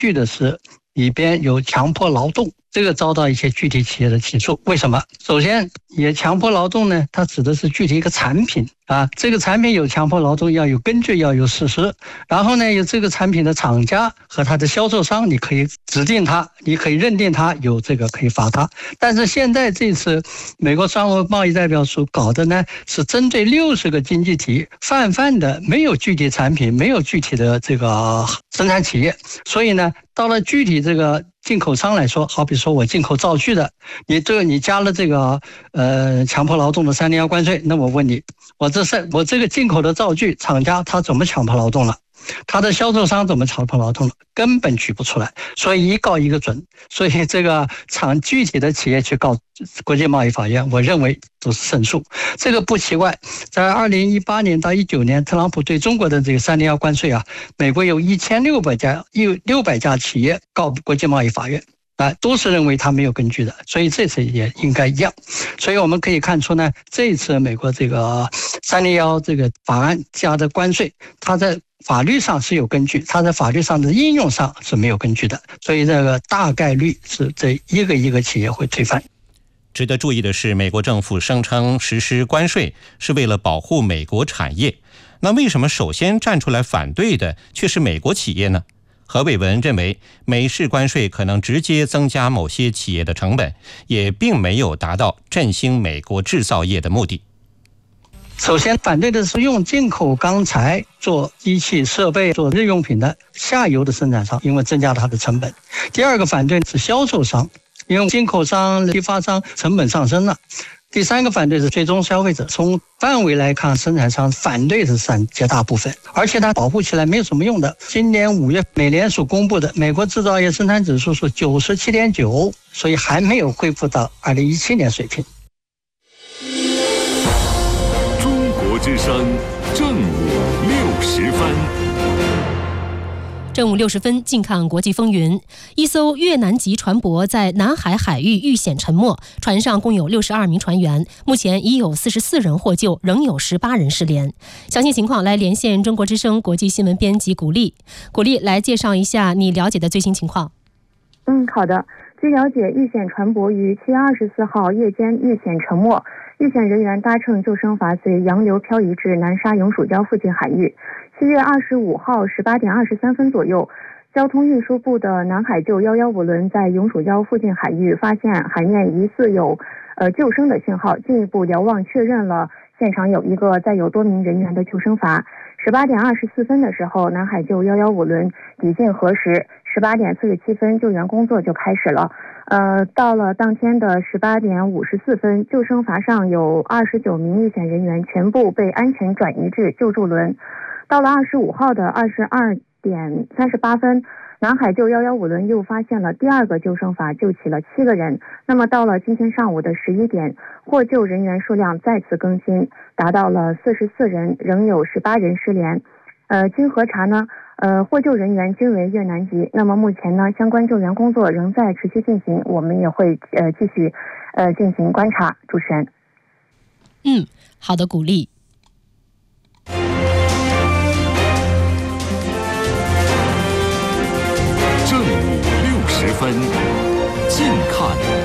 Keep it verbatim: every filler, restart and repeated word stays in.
据的是里边有强迫劳动，这个遭到一些具体企业的起诉。为什么？首先，也强迫劳动呢，它指的是具体一个产品啊，这个产品有强迫劳动，要有根据，要有事实。然后呢，有这个产品的厂家和它的销售商，你可以指定它，你可以认定它有这个可以罚它。但是现在这次美国商务贸易代表处搞的呢，是针对六十个经济体泛泛的，没有具体产品，没有具体的这个生产企业，所以呢，到了具体这个进口商来说，好比说我进口灶具的，你这个你加了这个呃强迫劳动的三零一关税，那我问你，我这是我这个进口的灶具厂家他怎么强迫劳动了？他的销售商怎么强迫劳动了？根本举不出来，所以一告一个准。所以这个厂具体的企业去告国际贸易法院，我认为都是胜诉。这个不奇怪，在二零一八年到一九年，特朗普对中国的这个三零一关税啊，美国有一千六百家有六百家企业告国际贸易法院。啊，都是认为它没有根据的，所以这次也应该一样。所以我们可以看出呢，这一次美国这个三零一这个法案加的关税，它在法律上是有根据，它在法律上的应用上是没有根据的，所以这个大概率是这一个一个企业会推翻。 值得注意的是，美国政府声称实施关税是为了保护美国产业，那为什么首先站出来反对的却是美国企业呢？何伟文认为，美式关税可能直接增加某些企业的成本，也并没有达到振兴美国制造业的目的。 首先反对的是用进口钢材做机器设备做日用品的下游的生产商，因为增加了它的成本。第二个反对是销售商，因为进口商批发商成本上升了。第三个反对是最终消费者，从范围来看，生产商反对是占绝大部分，而且它保护起来没有什么用的。今年五月美联储公布的美国制造业生产指数是 九十七点九， 所以还没有恢复到二零一七年水平。 中国之声正午六十分。 正午六十分，近看国际风云。一艘越南籍船舶在南海海域遇险沉没，船上共有六十二名船员，目前已有四十四人获救，仍有十八人失联。详细情况来连线中国之声国际新闻编辑古丽。古丽，来介绍一下你了解的最新情况。 嗯，好的。据了解，遇险船舶于七月二十四号夜间遇险沉没，遇险人员搭乘救生筏随洋流漂移至南沙永暑礁附近海域。七月二十五号十八点二十三分左右，交通运输部的南海救一一五轮在永暑礁附近海域发现海面疑似有呃救生的信号，进一步瞭望确认了现场有一个载有多名人员的救生筏。十八点二十四分的时候，南海救一一五轮抵近核实，十八点四十七分救援工作就开始了。呃，到了当天的十八点五十四分，救生筏上有二十九名遇险人员全部被安全转移至救助轮。到了二十五号的二十二点三十八分，南海救一一五轮又发现了第二个救生筏，救起了七个人。那么到了今天上午的十一点，获救人员数量再次更新，达到了四十四人，仍有十八人失联。呃，经核查呢，呃，获救人员均为越南籍。那么目前呢，相关救援工作仍在持续进行，我们也会呃继续呃进行观察。主持人， 嗯，好的，鼓励。 正午六十分，近看。